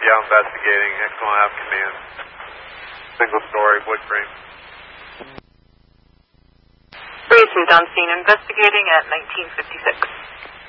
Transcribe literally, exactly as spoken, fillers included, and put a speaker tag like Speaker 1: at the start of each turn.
Speaker 1: Yeah, investigating. Excellent Ave Command. Single story, wood frame.
Speaker 2: Three two on scene, investigating at nineteen fifty-six.